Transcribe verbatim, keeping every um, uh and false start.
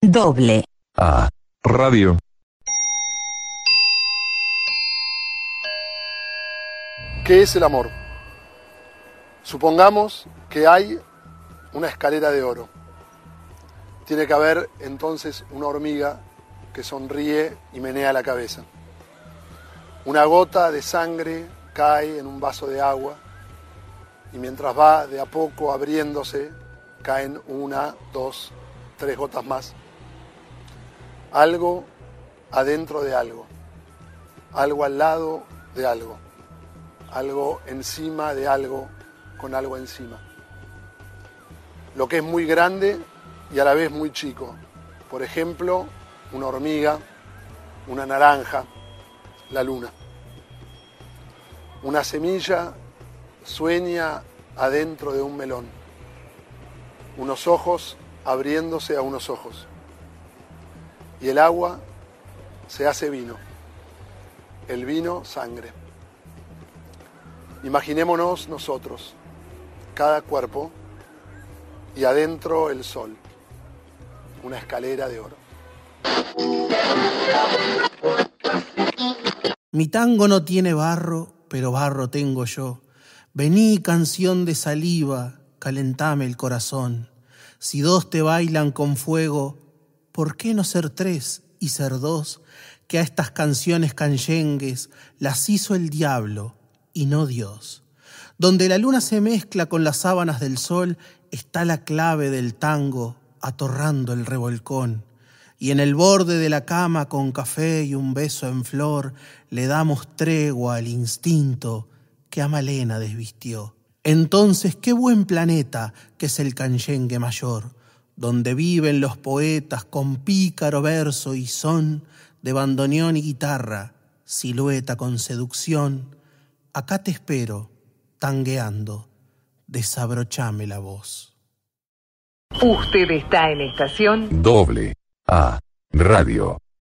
Doble A Radio. ¿Qué es el amor? Supongamos que hay una escalera de oro. Tiene que haber entonces una hormiga que sonríe y menea la cabeza. Una gota de sangre cae en un vaso de agua y mientras va de a poco abriéndose, caen una, dos, tres gotas más. Algo adentro de algo, algo al lado de algo, algo encima de algo con algo encima. Lo que es muy grande y a la vez muy chico. Por ejemplo, una hormiga, una naranja, la luna. Una semilla sueña adentro de un melón. Unos ojos abriéndose a unos ojos. Y el agua se hace vino. El vino, sangre. Imaginémonos nosotros, cada cuerpo, y adentro el sol. Una escalera de oro. Mi tango no tiene barro, pero barro tengo yo. Vení, canción de saliva, calentame el corazón. Si dos te bailan con fuego, ¿por qué no ser tres y ser dos? Que a estas canciones canyengues las hizo el diablo y no Dios. Donde la luna se mezcla con las sábanas del sol, está la clave del tango atorrando el revolcón. Y en el borde de la cama con café y un beso en flor, le damos tregua al instinto que a Malena desvistió. Entonces, qué buen planeta que es el canyengue mayor, donde viven los poetas con pícaro verso y son de bandoneón y guitarra, silueta con seducción. Acá te espero, tangueando, desabrochame la voz. Usted está en estación Doble A Radio.